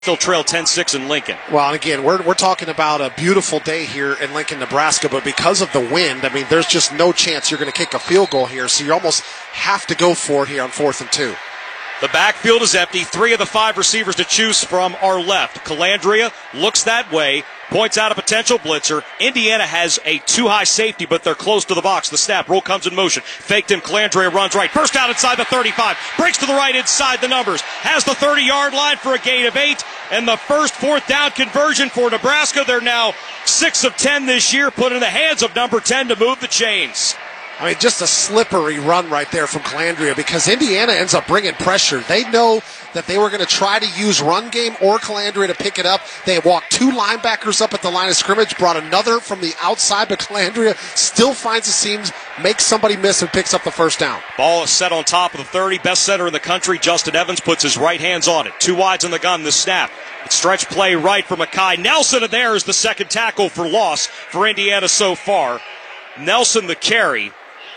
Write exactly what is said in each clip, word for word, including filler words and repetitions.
Still trail ten six in Lincoln. Well, and again, we're we're talking about a beautiful day here in Lincoln, Nebraska, but because of the wind, I mean, there's just no chance you're going to kick a field goal here, so you almost have to go for it here on fourth and two. The backfield is empty. Three of the five receivers to choose from are left. Calandria looks that way, points out a potential blitzer. Indiana has a too-high safety, but they're close to the box. The snap, roll comes in motion. Faked him, Calandria runs right. First out inside the thirty-five. Breaks to the right inside the numbers. Has the thirty-yard line for a gain of eight. And the first fourth down conversion for Nebraska. They're now six of ten this year, put in the hands of number ten to move the chains. I mean, just a slippery run right there from Calandria because Indiana ends up bringing pressure. They know that they were going to try to use run game or Calandria to pick it up. They walked two linebackers up at the line of scrimmage, brought another from the outside, but Calandria still finds the seams, makes somebody miss, and picks up the first down. Ball is set on top of the thirty. Best center in the country, Justin Evans, puts his right hands on it. Two wides in the gun, the snap. Stretch play right for Mackay. Nelson there is the second tackle for loss for Indiana so far. Nelson, the carry,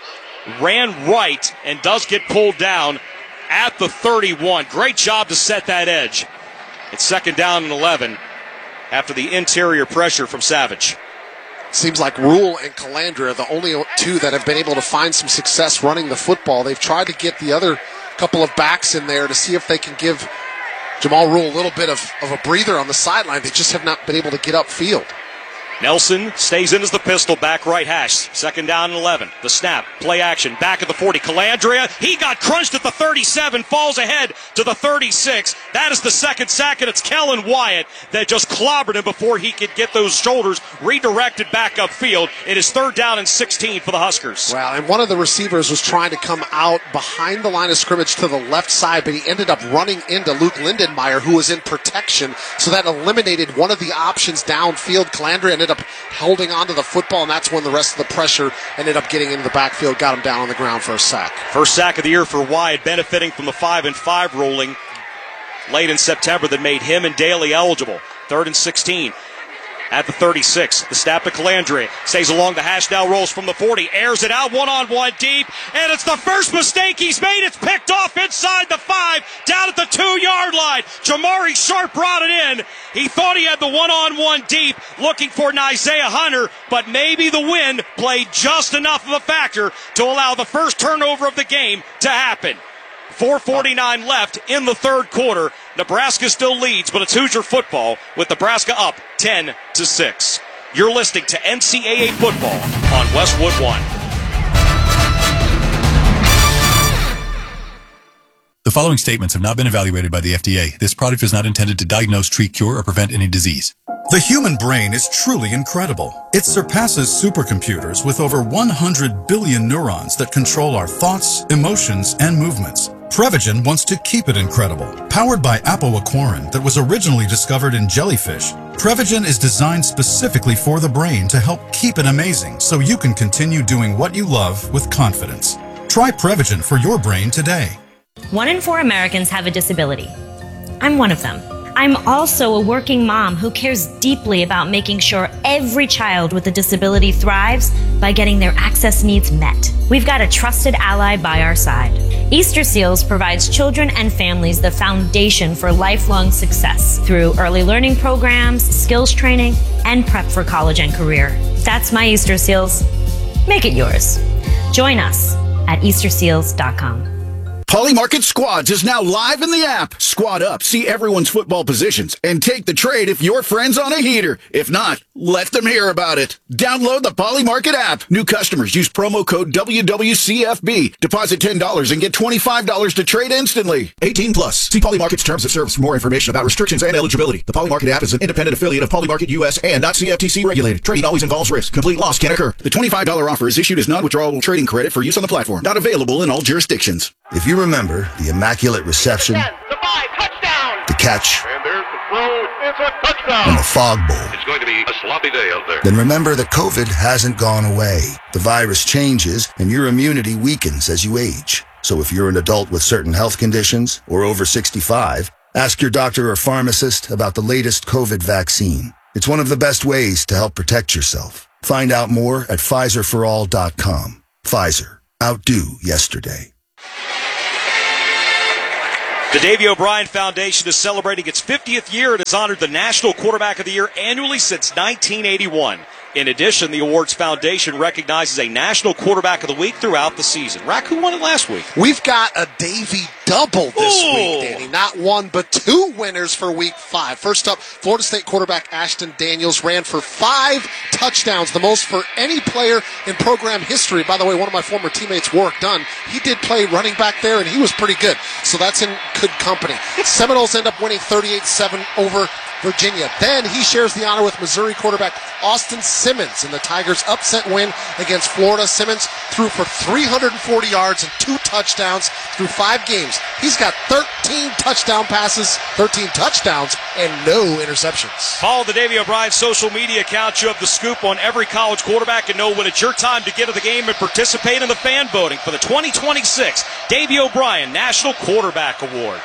ran right and does get pulled down at the thirty-one. Great job to set that edge. It's second down and eleven after the interior pressure from Savage. Seems like Rule and Calandria are the only two that have been able to find some success running the football. They've tried to get the other couple of backs in there to see if they can give Jamal Rule a little bit of, of a breather on the sideline. They just have not been able to get upfield. Nelson stays in as the pistol, back right hash. Second down and eleven. The snap, play action, back at the forty. Calandria, he got crunched at the thirty-seven, falls ahead to the thirty-six. That is the second sack, and it's Kellen Wyatt that just clobbered him before he could get those shoulders redirected back upfield. It is third down and sixteen for the Huskers. Well, and one of the receivers was trying to come out behind the line of scrimmage to the left side, but he ended up running into Luke Lindenmeyer, who was in protection, so that eliminated one of the options downfield. Calandria ended up holding onto the football, and that's when the rest of the pressure ended up getting into the backfield, got him down on the ground for a sack. First sack of the year for Wyatt, benefiting from the five and five ruling late in September that made him and Daly eligible. Third and sixteen at the thirty-six. The snap to Calandria. Stays along the hash, now rolls from the forty. Airs it out, one-on-one deep. And it's the first mistake he's made. It's picked off inside the five, down at the two-yard line. Jamari Sharp brought it in. He thought he had the one-on-one deep, looking for Isaiah Hunter, but maybe the wind played just enough of a factor to allow the first turnover of the game to happen. four forty-nine left in the third quarter. Nebraska still leads, but it's Hoosier football with Nebraska up ten to six. You're listening to N C double A football on Westwood One. The following statements have not been evaluated by the F D A. This product is not intended to diagnose, treat, cure, or prevent any disease. The human brain is truly incredible. It surpasses supercomputers with over one hundred billion neurons that control our thoughts, emotions, and movements. Prevagen wants to keep it incredible. Powered by apoaquarin that was originally discovered in jellyfish, Prevagen is designed specifically for the brain to help keep it amazing so you can continue doing what you love with confidence. Try Prevagen for your brain today. One in four Americans have a disability. I'm one of them. I'm also a working mom who cares deeply about making sure every child with a disability thrives by getting their access needs met. We've got a trusted ally by our side. Easter Seals provides children and families the foundation for lifelong success through early learning programs, skills training, and prep for college and career. That's my Easter Seals. Make it yours. Join us at Easter Seals dot com. Polymarket Squads is now live in the app. Squad up, see everyone's football positions, and take the trade if your friend's on a heater. If not, let them hear about it. Download the Polymarket app. New customers use promo code W W C F B. Deposit ten dollars and get twenty-five dollars to trade instantly. eighteen plus. See Polymarket's terms of service for more information about restrictions and eligibility. The Polymarket app is an independent affiliate of Polymarket U S and not C F T C regulated. Trading always involves risk. Complete loss can occur. The twenty-five dollars offer is issued as non-withdrawable trading credit for use on the platform. Not available in all jurisdictions. If you remember the immaculate reception, ten, the five, touchdown, the catch, and there's the throw, it's a touchdown, and the fog bowl, it's going to be a sloppy day out there. Then remember that COVID hasn't gone away. The virus changes, and your immunity weakens as you age. So if you're an adult with certain health conditions or over sixty-five, ask your doctor or pharmacist about the latest COVID vaccine. It's one of the best ways to help protect yourself. Find out more at Pfizer for all dot com. Pfizer. Outdo yesterday. The Davey O'Brien Foundation is celebrating its fiftieth year and has honored the National Quarterback of the Year annually since nineteen eighty-one. In addition, the awards foundation recognizes a National Quarterback of the Week throughout the season. Rack, who won it last week? We've got a Davey double this Ooh. week, Danny. Not one, but two winners for week five. First up, Florida State quarterback Ashton Daniels ran for five touchdowns, the most for any player in program history. By the way, one of my former teammates, Warwick Dunn, he did play running back there, and he was pretty good. So that's in good company. Seminoles end up winning thirty-eight seven over Virginia. Then he shares the honor with Missouri quarterback Austin Simmons in the Tigers' upset win against Florida. Simmons threw for three hundred forty yards and two touchdowns through five games. He's got thirteen touchdown passes, thirteen touchdowns, and no interceptions. Follow the Davey O'Brien social media account. You have the scoop on every college quarterback and know when it's your time to get to the game and participate in the fan voting for the twenty twenty-six Davey O'Brien National Quarterback Award.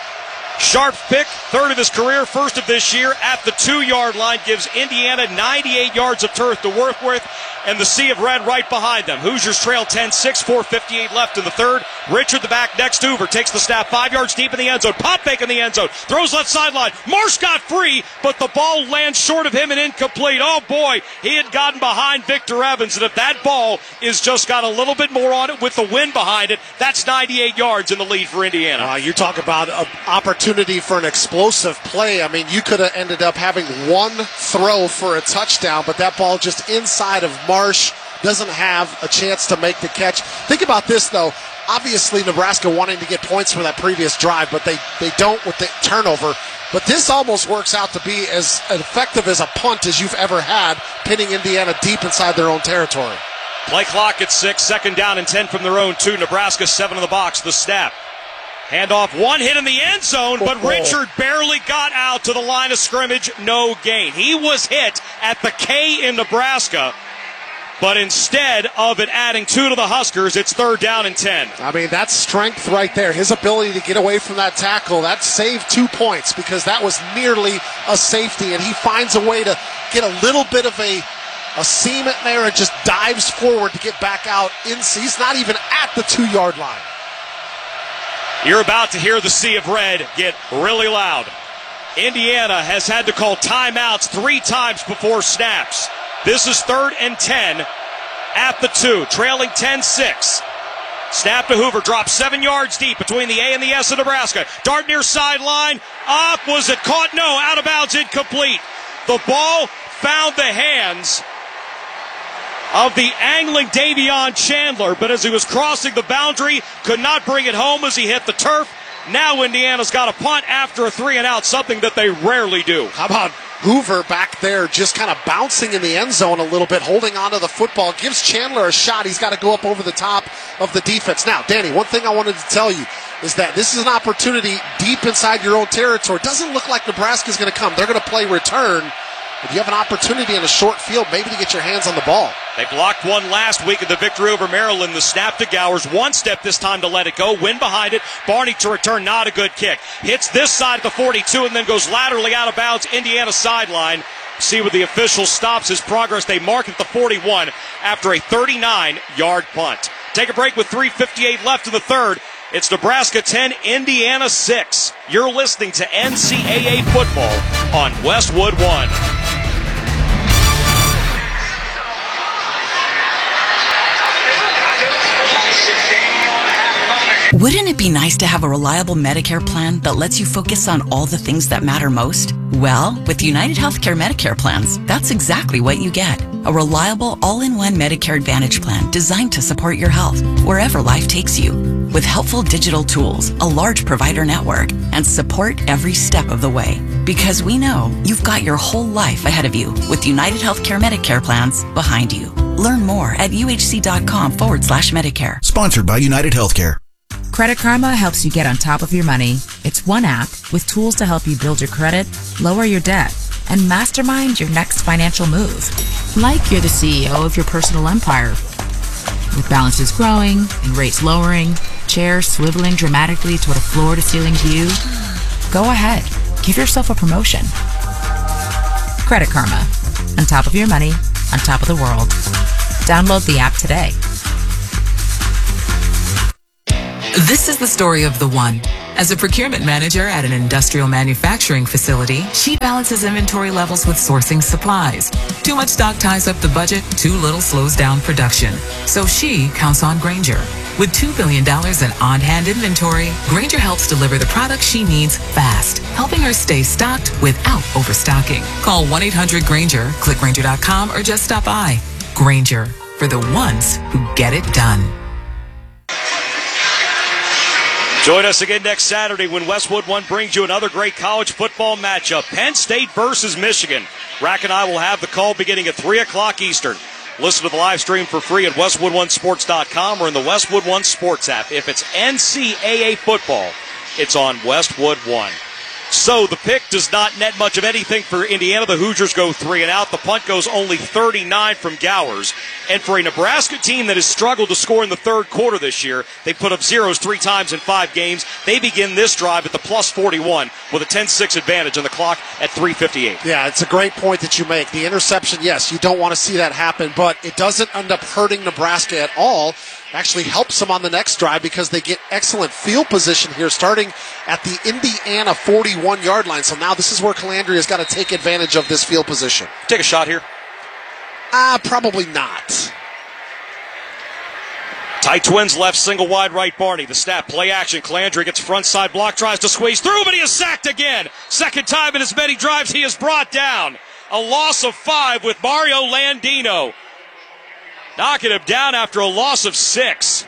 Sharp pick, third of his career, first of this year at the two-yard line, gives Indiana ninety-eight yards of turf to work with, and the sea of red right behind them. Hoosiers trail ten six, four fifty-eight left in the third. Richard, the back next to Hoover, takes the snap five yards deep in the end zone. Pop fake in the end zone, throws left sideline. Marsh got free, but the ball lands short of him and incomplete. Oh boy, he had gotten behind Victor Evans, and if that ball is just got a little bit more on it with the wind behind it, that's ninety-eight yards in the lead for Indiana. Uh, you talk about an opportunity for an explosive play. I mean, you could have ended up having one throw for a touchdown, but that ball just inside of Marsh, doesn't have a chance to make the catch. Think about this, though. Obviously, Nebraska wanting to get points for that previous drive, but they, they don't with the turnover. But this almost works out to be as effective as a punt as you've ever had, pinning Indiana deep inside their own territory. Play clock at six, second down and ten from their own two. Nebraska seven in the box, the snap. Handoff, one hit in the end zone, but Richard barely got out to the line of scrimmage, no gain. He was hit at the K in Nebraska, but instead of it adding two to the Huskers, it's third down and ten. I mean, that's strength right there. His ability to get away from that tackle, that saved two points because that was nearly a safety, and he finds a way to get a little bit of a, a seam in there and just dives forward to get back out. In, he's not even at the two-yard line. You're about to hear the sea of red get really loud. Indiana has had to call timeouts three times before snaps. This is third and ten at the two, trailing ten six. Snap to Hoover, drops seven yards deep between the A and the S of Nebraska. Dart near sideline, up, was it caught? No, out of bounds, incomplete. The ball found the hands of the angling Davion Chandler, but as he was crossing the boundary, could not bring it home as he hit the turf. Now Indiana's got a punt after a three and out, something that they rarely do. How about Hoover back there just kind of bouncing in the end zone a little bit, holding onto the football, gives Chandler a shot. He's got to go up over the top of the defense. Now, Danny, one thing I wanted to tell you is that this is an opportunity deep inside your own territory. It doesn't look like Nebraska's going to come. They're going to play return. But you have an opportunity in a short field maybe to get your hands on the ball. They blocked one last week at the victory over Maryland. The snap to Gowers. One step this time to let it go. Wind behind it. Barney to return. Not a good kick. Hits this side at the forty-two and then goes laterally out of bounds. Indiana sideline. See where the official stops his progress. They mark at the forty-one after a thirty-nine-yard punt. Take a break with three fifty-eight left in the third. It's Nebraska ten, Indiana six. You're listening to N C double A football on Westwood One. Wouldn't it be nice to have a reliable Medicare plan that lets you focus on all the things that matter most? Well, with United Healthcare Medicare plans, that's exactly what you get. A reliable, all-in-one Medicare Advantage plan designed to support your health wherever life takes you. With helpful digital tools, a large provider network, and support every step of the way. Because we know you've got your whole life ahead of you with United Healthcare Medicare plans behind you. Learn more at uhc.com forward slash Medicare. Sponsored by United Healthcare. Credit Karma helps you get on top of your money. It's one app with tools to help you build your credit, lower your debt, and mastermind your next financial move. Like you're the C E O of your personal empire. With balances growing and rates lowering, chairs swiveling dramatically toward a floor-to-ceiling view, go ahead, give yourself a promotion. Credit Karma. On top of your money, on top of the world. Download the app today. This is the story of the one. As a procurement manager at an industrial manufacturing facility, she balances inventory levels with sourcing supplies. Too much stock ties up the budget, too little slows down production. So she counts on Grainger. With two billion dollars in on-hand inventory, Grainger helps deliver the products she needs fast, helping her stay stocked without overstocking. Call one eight hundred Grainger, click Grainger dot com, or just stop by. Grainger, for the ones who get it done. Join us again next Saturday when Westwood One brings you another great college football matchup. Penn State versus Michigan. Rack and I will have the call beginning at three o'clock Eastern. Listen to the live stream for free at westwood one sports dot com or in the Westwood One Sports app. If it's N C double A football, it's on Westwood One. So the pick does not net much of anything for Indiana. The Hoosiers go three and out. The punt goes only thirty-nine from Gowers. And for a Nebraska team that has struggled to score in the third quarter this year, they put up zeros three times in five games. They begin this drive at the plus forty-one with a ten six advantage on the clock at three fifty-eight. Yeah, it's a great point that you make. The interception, yes, you don't want to see that happen, but it doesn't end up hurting Nebraska at all. Actually helps them on the next drive because they get excellent field position here starting at the Indiana forty-one-yard line. So now this is where Calandria's got to take advantage of this field position. Take a shot here. Ah, uh, probably not. Tight twins left, single wide right, Barney. The snap, play action. Calandria gets front side block, tries to squeeze through, but he is sacked again. Second time in as many drives he is brought down. A loss of five with Mario Landino. Knocking him down after a loss of six.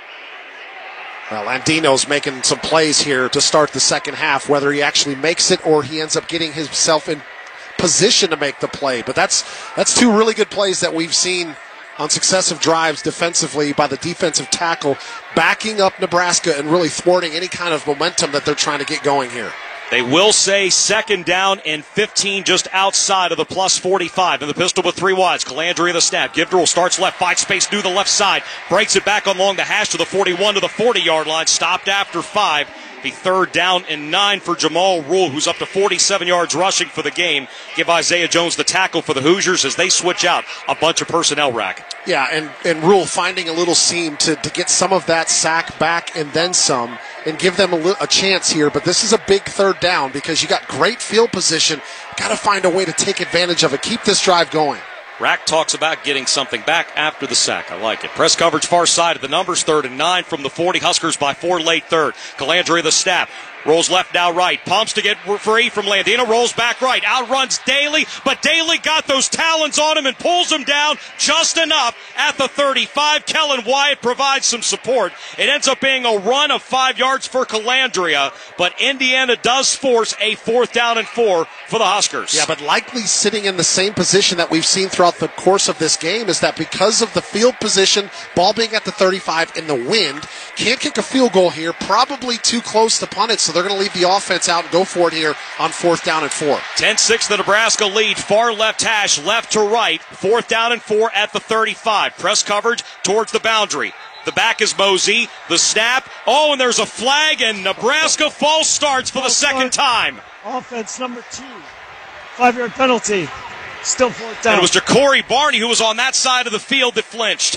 Well, Landino's making some plays here to start the second half, whether he actually makes it or he ends up getting himself in position to make the play. But that's that's two really good plays that we've seen on successive drives defensively by the defensive tackle, backing up Nebraska and really thwarting any kind of momentum that they're trying to get going here. They will say second down and fifteen just outside of the plus forty-five. In the pistol with three wides. Calandria the snap. Givdrell starts left, finds space to the left side. Breaks it back along the hash to the forty-one to the forty-yard line. Stopped after five. Be third down and nine for Jamal Rule, who's up to forty-seven yards rushing for the game. Give Isaiah Jones the tackle for the Hoosiers as they switch out a bunch of personnel, Rack. Yeah, and, and Rule finding a little seam to, to get some of that sack back and then some and give them a, li- a chance here. But this is a big third down because you got great field position. Got to find a way to take advantage of it. Keep this drive going. Rack talks about getting something back after the sack. I like it. Press coverage far side of the numbers. Third and nine from the forty. Huskers by four late third. Calandria the snap. Rolls left, now right. Pumps to get free from Landino. Rolls back right. Outruns Daly, but Daly got those talons on him and pulls him down just enough at the thirty-five. Kellen Wyatt provides some support. It ends up being a run of five yards for Calandria, but Indiana does force a fourth down and four for the Huskers. Yeah, but likely sitting in the same position that we've seen throughout the course of this game is that because of the field position, ball being at the thirty-five in the wind, can't kick a field goal here. Probably too close to punt it, so they're going to leave the offense out and go for it here on fourth down and four. ten six the Nebraska lead. Far left hash, left to right. Fourth down and four at the thirty-five. Press coverage towards the boundary. The back is Mosey. The snap. Oh, and there's a flag, and Nebraska false starts for the second time. Offense number two. Five-yard penalty. Still fourth down. And it was Ja'Cory Barney who was on that side of the field that flinched.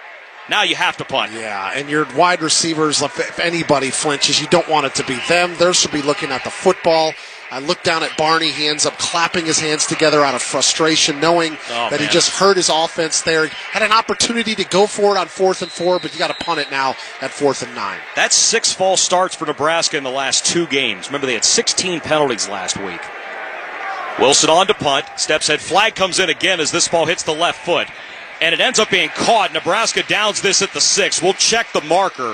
Now you have to punt. Yeah, and your wide receivers, if anybody flinches, you don't want it to be them. They should be looking at the football. I look down at Barney. He ends up clapping his hands together out of frustration, knowing oh, that man. he just hurt his offense there. Had an opportunity to go for it on fourth and four, but you got to punt it now at fourth and nine. That's six false starts for Nebraska in the last two games. Remember, they had sixteen penalties last week. Wilson on to punt. Steps head. Flag comes in again as this ball hits the left foot. And it ends up being caught. Nebraska downs this at the six. We'll check the marker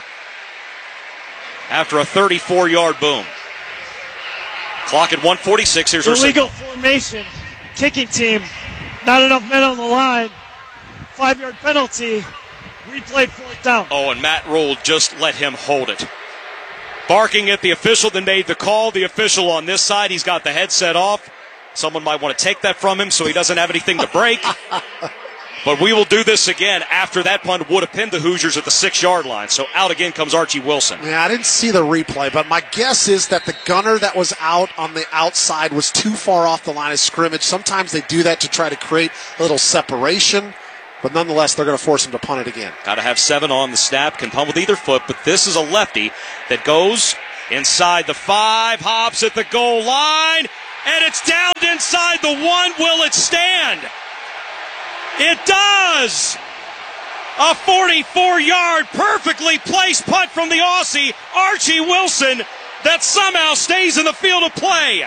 after a thirty-four-yard boom. Clock at one forty-six. Here's our illegal signal. Formation. Kicking team. Not enough men on the line. Five-yard penalty. Replayed fourth down. Oh, and Matt Rule just let him hold it. Barking at the official that made the call. The official on this side, he's got the headset off. Someone might want to take that from him so he doesn't have anything to break. But we will do this again after that punt would have pinned the Hoosiers at the six-yard line. So out again comes Archie Wilson. Yeah, I didn't see the replay, but my guess is that the gunner that was out on the outside was too far off the line of scrimmage. Sometimes they do that to try to create a little separation, but nonetheless, they're going to force him to punt it again. Got to have seven on the snap, can punt with either foot, but this is a lefty that goes Inside the five, hops at the goal line, and it's down inside the one. Will it stand? It does! A forty-four-yard, perfectly placed punt from the Aussie, Archie Wilson, that somehow stays in the field of play.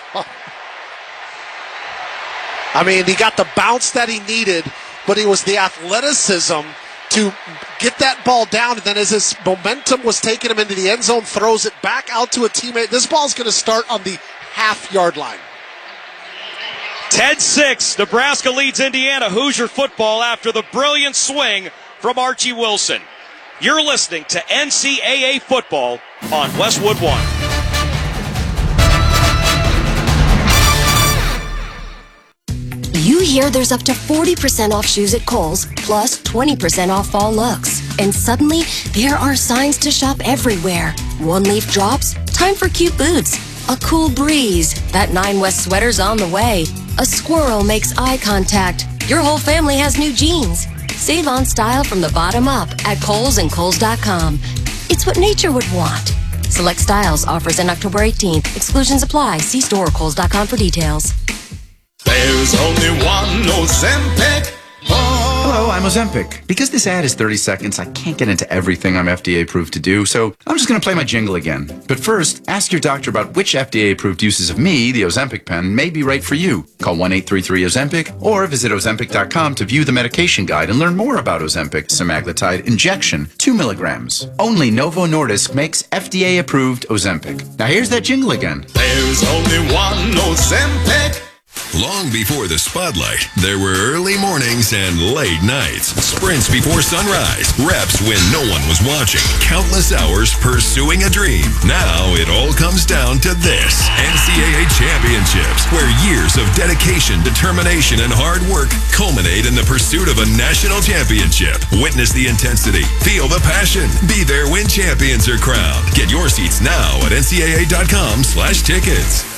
I mean, he got the bounce that he needed, but it was the athleticism to get that ball down, and then as his momentum was taking him into the end zone, throws it back out to a teammate. This ball's going to start on the half-yard line. ten six, Nebraska leads Indiana Hoosier football after the brilliant swing from Archie Wilson. You're listening to N C double A football on Westwood One. You hear there's up to forty percent off shoes at Kohl's, plus twenty percent off fall looks. And suddenly, there are signs to shop everywhere. One leaf drops, time for cute boots. A cool breeze, that Nine West sweater's on the way. A squirrel makes eye contact. Your whole family has new jeans. Save on style from the bottom up at Kohl's and Kohl's dot com. It's what nature would want. Select styles, offers end October eighteenth. Exclusions apply. See store or Kohl's dot com for details. There's only one Ozempic. Hello, I'm Ozempic. Because this ad is thirty seconds, I can't get into everything I'm F D A approved to do, so I'm just going to play my jingle again. But first, ask your doctor about which F D A approved uses of me, the Ozempic pen, may be right for you. Call one eight three three Ozempic or visit Ozempic dot com to view the medication guide and learn more about Ozempic semaglutide injection, two milligrams. Only Novo Nordisk makes F D A approved Ozempic. Now here's that jingle again. There's only one Ozempic. Long before the spotlight, there were early mornings and late nights, sprints before sunrise, reps when no one was watching, countless hours pursuing a dream. Now it all comes down to this: N C double A championships, where years of dedication, determination, and hard work culminate in the pursuit of a national championship. Witness the intensity, feel the passion, be there when champions are crowned. Get your seats now at N C double A dot com slash tickets.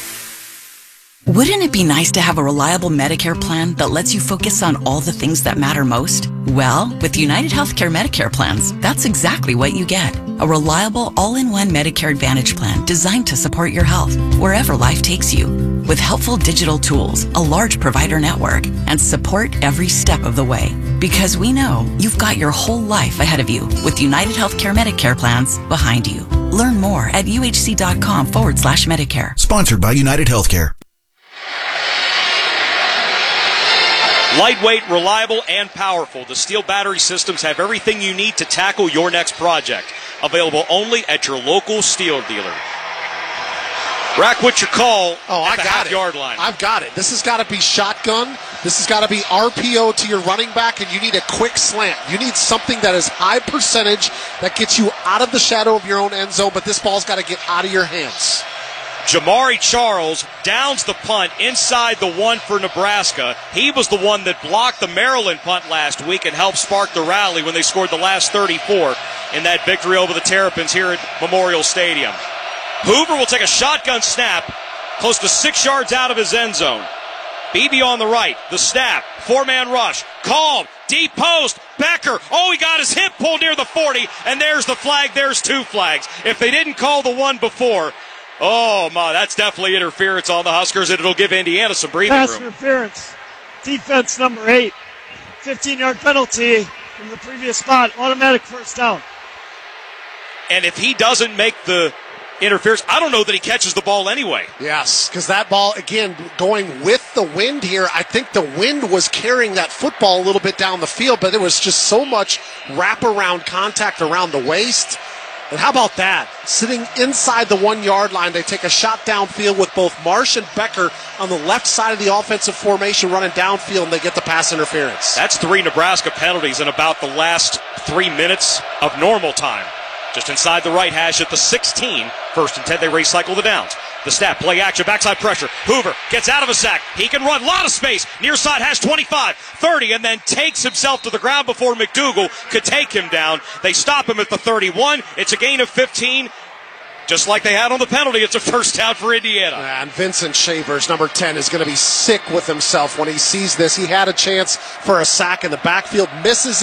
Wouldn't it be nice to have a reliable Medicare plan that lets you focus on all the things that matter most? Well, with United Healthcare Medicare plans, that's exactly what you get. A reliable, all-in-one Medicare Advantage plan designed to support your health wherever life takes you. With helpful digital tools, a large provider network, and support every step of the way. Because we know you've got your whole life ahead of you with United Healthcare Medicare plans behind you. Learn more at uhc.com forward slash Medicare. Sponsored by United Healthcare. Lightweight, reliable, and powerful. The Steel battery systems have everything you need to tackle your next project. Available only at your local Steel dealer. Rack, what's your call oh, at I the got half-yard it. line? I've got it. This has got to be shotgun. This has got to be R P O to your running back, and you need a quick slant. You need something that is high percentage that gets you out of the shadow of your own end zone, but this ball's got to get out of your hands. Jamari Charles downs the punt inside the one for Nebraska. He was the one that blocked the Maryland punt last week and helped spark the rally when they scored the last thirty-four in that victory over the Terrapins here at Memorial Stadium. Hoover will take a shotgun snap close to six yards out of his end zone. Beebe on the right, the snap, four-man rush, called, deep post, Becker, oh, he got his hip pulled near the forty, and there's the flag, there's two flags. If they didn't call the one before, oh, my, that's definitely interference on the Huskers, and it'll give Indiana some breathing Pass room. interference. Defense number eight. fifteen-yard penalty from the previous spot. Automatic first down. And if he doesn't make the interference, I don't know that he catches the ball anyway. Yes, because that ball, again, going with the wind here, I think the wind was carrying that football a little bit down the field, but there was just so much wraparound contact around the waist. And how about that? Sitting inside the one-yard line, they take a shot downfield with both Marsh and Becker on the left side of the offensive formation running downfield, and they get the pass interference. That's three Nebraska penalties in about the last three minutes of normal time. Just inside the right hash at the sixteen. First and ten, they recycle the downs. The snap, play action, backside pressure. Hoover gets out of a sack. He can run, lot of space. Near side hash twenty-five, thirty, and then takes himself to the ground before McDougal could take him down. They stop him at the thirty-one. It's a gain of fifteen. Just like they had on the penalty, it's a first down for Indiana. And Vincent Shavers, number ten, is going to be sick with himself when he sees this. He had a chance for a sack in the backfield, misses it,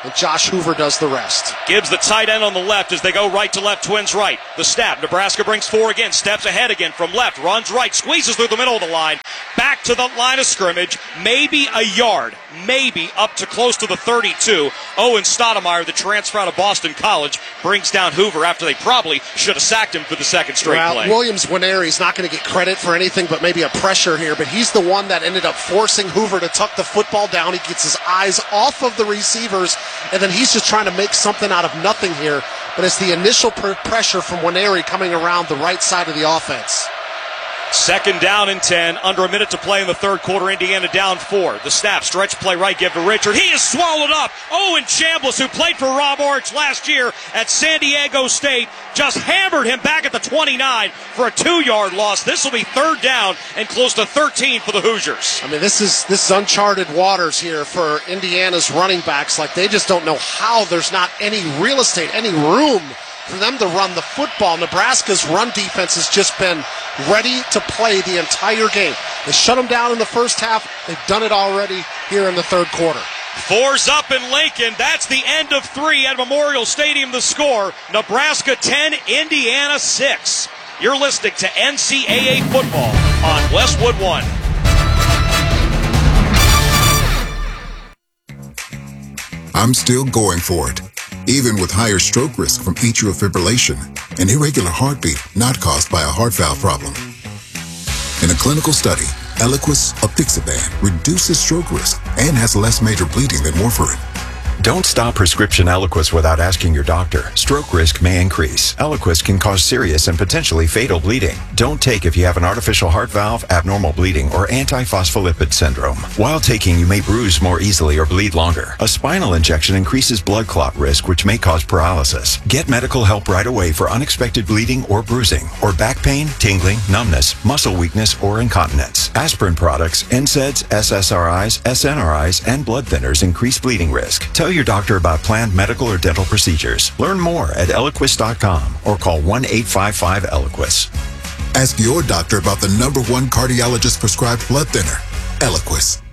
and Josh Hoover does the rest. Gibbs the tight end on the left as they go right to left, Twins right. The snap, Nebraska brings four again, steps ahead again from left, runs right, squeezes through the middle of the line, back to the line of scrimmage, maybe a yard, maybe up to close to the thirty-two. Owen Stoudemire, the transfer out of Boston College, brings down Hoover after they probably should have sacked him for the second straight well, play. Williams Nwaneri is not going to get credit for anything but maybe a pressure here, but he's the one that ended up forcing Hoover to tuck the football down. He gets his eyes off of the receivers, and then he's just trying to make something out of nothing here. But it's the initial pr- pressure from Nwaneri coming around the right side of the offense. Second down and ten, under a minute to play in the third quarter. Indiana down four. The snap, stretch play right, give to Richard. He is swallowed up. Owen Chambliss, who played for Rob Orange last year at San Diego State, just hammered him back at the twenty-nine for a two-yard loss. This will be third down and close to thirteen for the Hoosiers. I mean, this is this is uncharted waters here for Indiana's running backs. Like, they just don't know how there's not any real estate, any room for them to run the football. Nebraska's run defense has just been ready to play the entire game. They shut them down in the first half. They've done it already here in the third quarter. Four's up in Lincoln. That's the end of three at Memorial Stadium. The score, Nebraska ten, Indiana six. You're listening to N C double A football on Westwood One. I'm still going for it, even with higher stroke risk from atrial fibrillation, an irregular heartbeat not caused by a heart valve problem. In a clinical study, Eliquis apixaban reduces stroke risk and has less major bleeding than warfarin. Don't stop prescription Eliquis without asking your doctor. Stroke risk may increase. Eliquis can cause serious and potentially fatal bleeding. Don't take if you have an artificial heart valve, abnormal bleeding, or antiphospholipid syndrome. While taking, you may bruise more easily or bleed longer. A spinal injection increases blood clot risk, which may cause paralysis. Get medical help right away for unexpected bleeding or bruising, or back pain, tingling, numbness, muscle weakness, or incontinence. Aspirin products, N SAIDs, S S R Is, S N R Is, and blood thinners increase bleeding risk. Tell your doctor about planned medical or dental procedures. Learn more at Eliquis dot com or call one eight five five Eliquis. Ask your doctor about the number one cardiologist prescribed blood thinner, Eliquis.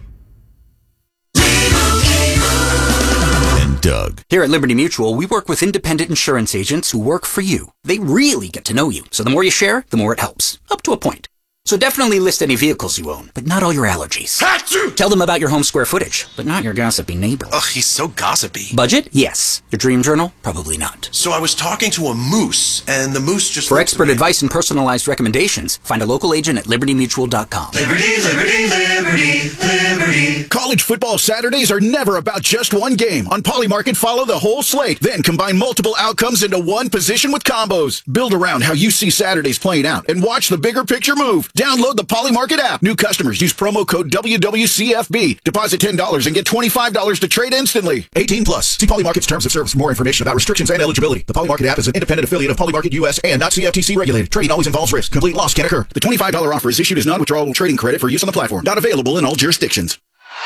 And Doug. Here at Liberty Mutual, we work with independent insurance agents who work for you. They really get to know you, so the more you share, the more it helps. Up to a point. So definitely list any vehicles you own, but not all your allergies. Achoo! Tell them about your home square footage, but not your gossipy neighbor. Ugh, he's so gossipy. Budget? Yes. Your dream journal? Probably not. So I was talking to a moose, and the moose just... For expert advice and personalized recommendations, find a local agent at liberty mutual dot com. Liberty, liberty, liberty, liberty. College football Saturdays are never about just one game. On Polymarket, follow the whole slate, then combine multiple outcomes into one position with combos. Build around how you see Saturdays playing out and watch the bigger picture move. Download the Polymarket app. New customers use promo code W W C F B. Deposit ten dollars and get twenty-five dollars to trade instantly. eighteen plus. See Polymarket's terms of service for more information about restrictions and eligibility. The Polymarket app is an independent affiliate of Polymarket U S and not C F T C regulated. Trading always involves risk. Complete loss can occur. The twenty-five dollars offer is issued as non-withdrawable trading credit for use on the platform. Not available in all jurisdictions.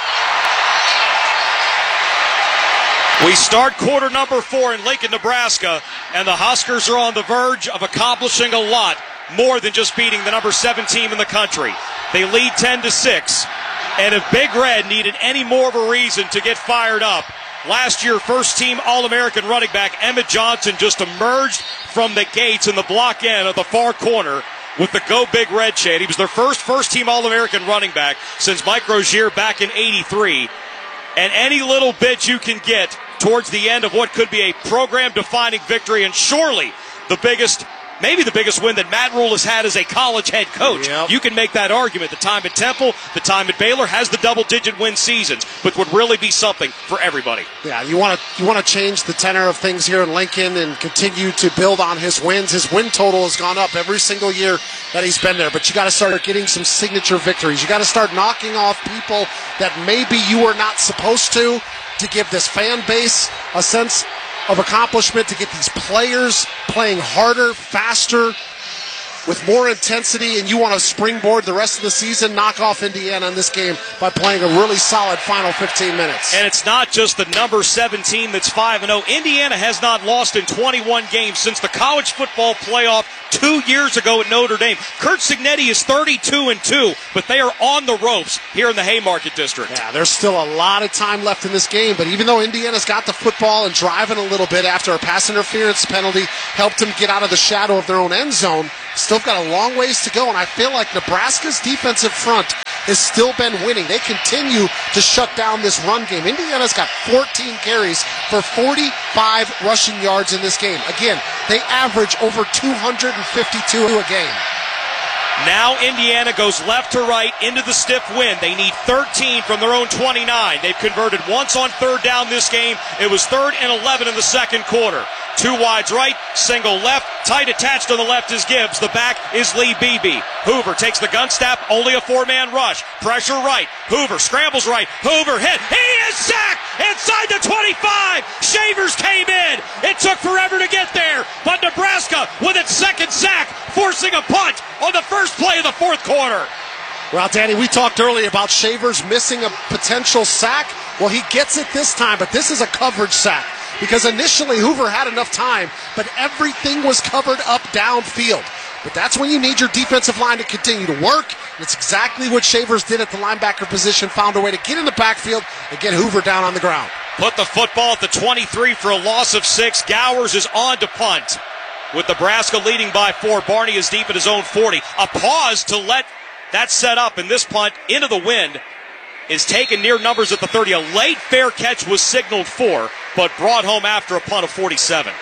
We start quarter number four in Lincoln, Nebraska, and the Huskers are on the verge of accomplishing a lot more than just beating the number seven team in the country. They lead ten to six, and if Big Red needed any more of a reason to get fired up, last year first team All-American running back Emmett Johnson just emerged from the gates in the block end of the far corner with the Go Big Red chant. He was their first first team All-American running back since Mike Rozier back in eighty-three. And any little bit you can get towards the end of what could be a program-defining victory, and surely the biggest, maybe the biggest win that Matt Rule has had as a college head coach. Yep. You can make that argument. The time at Temple, the time at Baylor has the double-digit win seasons, but would really be something for everybody. Yeah, you want to you want to change the tenor of things here in Lincoln and continue to build on his wins. His win total has gone up every single year that he's been there, but you got to start getting some signature victories. You got to start knocking off people that maybe you were not supposed to, to give this fan base a sense of accomplishment, to get these players playing harder, faster, with more intensity, and you want to springboard the rest of the season, knock off Indiana in this game by playing a really solid final fifteen minutes. And it's not just the number seven team that's five and oh. Indiana has not lost in twenty-one games since the college football playoff two years ago at Notre Dame. Curt Cignetti is thirty-two and two, but they are on the ropes here in the Haymarket District. Yeah, there's still a lot of time left in this game, but even though Indiana's got the football and driving a little bit after a pass interference penalty helped them get out of the shadow of their own end zone, still got a long ways to go, and I feel like Nebraska's defensive front has still been winning. They continue to shut down this run game. Indiana's got fourteen carries for forty-five rushing yards in this game. Again, they average over two hundred fifty-two a game. Now Indiana goes left to right into the stiff wind. They need thirteen from their own twenty-nine. They've converted once on third down this game. It was third and eleven in the second quarter. Two wides right, single left, tight attached on the left is Gibbs. The back is Lee Beebe. Hoover takes the gun snap, only a four-man rush. Pressure right, Hoover scrambles right, Hoover hit. He is sacked inside the twenty-five. Shavers came in. It took forever to get there, but Nebraska with its second sack, forcing a punt on the first play of the fourth quarter. Well, Danny, we talked earlier about Shavers missing a potential sack. Well, he gets it this time, but this is a coverage sack. Because initially Hoover had enough time, but everything was covered up downfield. But that's when you need your defensive line to continue to work. It's exactly what Shavers did at the linebacker position, found a way to get in the backfield and get Hoover down on the ground. Put the football at the twenty-three for a loss of six. Gowers is on to punt. With Nebraska leading by four, Barney is deep at his own forty. A pause to let that set up, and this punt into the wind is taken near numbers at the thirty. A late fair catch was signaled for, but brought home after a punt of forty-seven.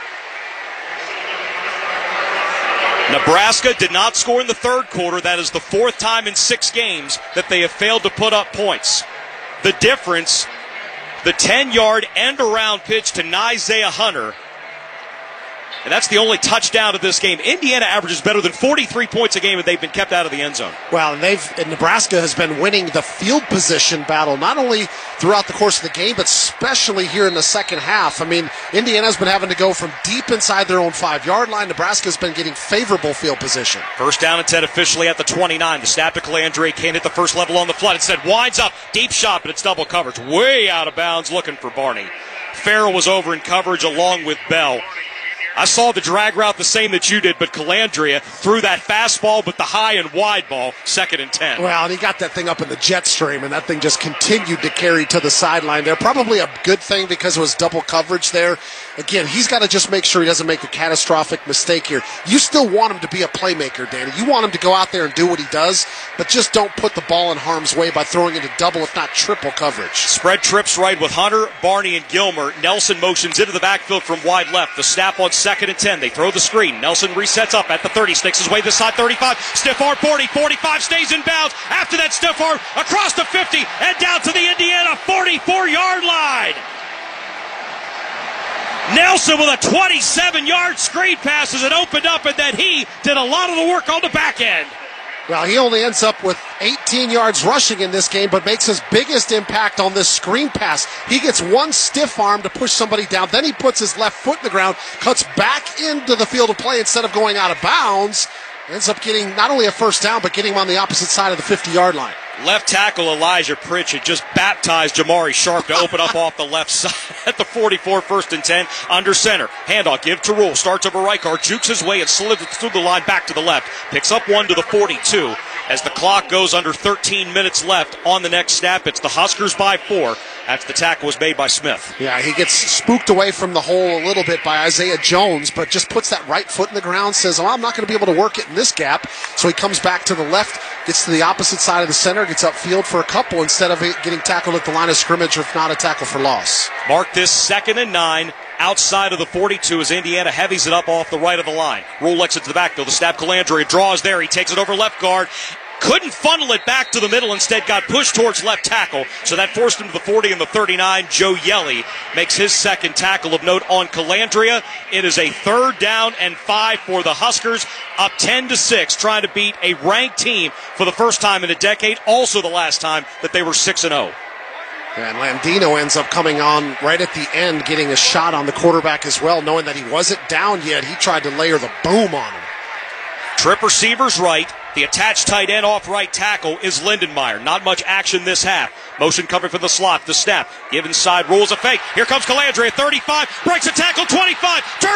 Nebraska did not score in the third quarter. That is the fourth time in six games that they have failed to put up points. The difference, the ten-yard end-around pitch to Isaiah Hunter. And that's the only touchdown of this game. Indiana averages better than forty-three points a game, and they've been kept out of the end zone. Well, and they've and Nebraska has been winning the field position battle, not only throughout the course of the game, but especially here in the second half. I mean, Indiana's been having to go from deep inside their own five-yard line. Nebraska's been getting favorable field position. First down and ten officially at the twenty-nine. The snap to Calandre. Can't hit the first level on the flood. Instead, winds up, deep shot, but it's double coverage. Way out of bounds, looking for Barney. Farrell was over in coverage along with Bell. I saw the drag route the same that you did, but Calandria threw that fastball, but the high and wide ball, second and ten. Well, and he got that thing up in the jet stream, and that thing just continued to carry to the sideline there. Probably a good thing because it was double coverage there. Again, he's got to just make sure he doesn't make a catastrophic mistake here. You still want him to be a playmaker, Danny. You want him to go out there and do what he does, but just don't put the ball in harm's way by throwing into double, if not triple coverage. Spread trips right with Hunter, Barney, and Gilmer. Nelson motions into the backfield from wide left. The snap on second and ten. They throw the screen. Nelson resets up at the thirty, sticks his way this side, thirty-five. Stiff arm, forty, forty-five, stays in bounds. After that stiff arm, across the fifty, and down to the Indiana forty-four-yard line. Nelson with a twenty-seven-yard screen pass as it opened up, and then he did a lot of the work on the back end. Well, he only ends up with eighteen yards rushing in this game, but makes his biggest impact on this screen pass. He gets one stiff arm to push somebody down. Then he puts his left foot in the ground, cuts back into the field of play instead of going out of bounds. Ends up getting not only a first down, but getting him on the opposite side of the fifty-yard line. Left tackle Elijah Pritchett just baptized Jamari Sharp to open up off the left side at the forty-four, first and ten, under center. Handoff, give to Rule, starts over Reichard, jukes his way and slips through the line back to the left. Picks up one to the forty-two. As the clock goes under thirteen minutes left on the next snap, it's the Huskers by four. That's the tackle was made by Smith. Yeah, he gets spooked away from the hole a little bit by Isaiah Jones, but just puts that right foot in the ground, says, oh, I'm not going to be able to work it in this gap. So he comes back to the left, gets to the opposite side of the center, gets upfield for a couple instead of getting tackled at the line of scrimmage, or if not, a tackle for loss. Mark this second and nine. Outside of the forty-two as Indiana heavies it up off the right of the line. Rolex into the backfield. The snap, Calandre draws there. He takes it over left guard. Couldn't funnel it back to the middle. Instead got pushed towards left tackle. So that forced him to the forty and the thirty-nine. Joe Yelly makes his second tackle of note on Calandria. It is a third down and five for the Huskers. Up ten to six, trying to beat a ranked team for the first time in a decade. Also the last time that they were six and oh. And Landino ends up coming on right at the end, getting a shot on the quarterback as well, knowing that he wasn't down yet. He tried to layer the boom on him. Trip receivers right. The attached tight end off right tackle is Lindenmeyer. Not much action this half. Motion coming from the slot. The snap. Give inside. Rules a fake. Here comes Calandre at thirty-five. Breaks a tackle. twenty-five. Turns